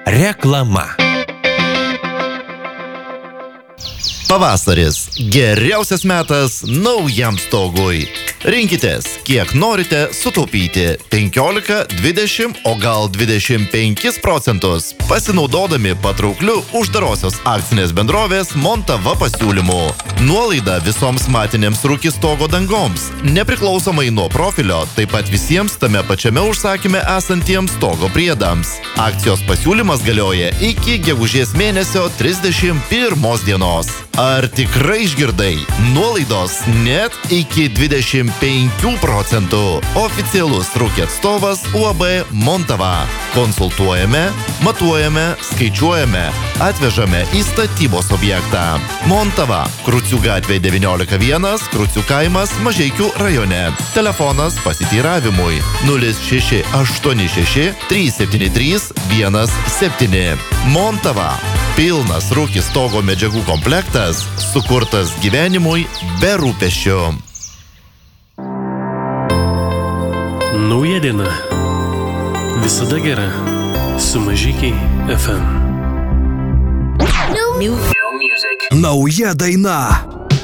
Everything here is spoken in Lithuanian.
Reklama. Pavasaris – geriausias metas naujam stogui. Rinkitės, kiek norite sutaupyti – 15, 20, o gal 25% pasinaudodami patraukliu uždarosios akcinės bendrovės Montava pasiūlymu. Nuolaida visoms matinėms rūki stogo dangoms, nepriklausomai nuo profilio, taip pat visiems tame pačiame užsakyme esantiems stogo priedams. Akcijos pasiūlymas galioja iki gegužės mėnesio 31 dienos. Ar tikrai išgirdai? Nuolaidos net iki 25%. Oficialus rūkį atstovas UAB Montava. Konsultuojame, matuojame, skaičiuojame, atvežame į statybos objektą. Montava, Krucių gatvė 19-1, Krucių kaimas, Mažeikių rajone. Telefonas pasiteiravimui 0686 373 17. Montava. Pilnas rūkis stogo medžiagų komplektas, sukurtas gyvenimui be rūpesčių. Nauja diena. Visada gera. Su Mažeikiai FM. Nauja daina.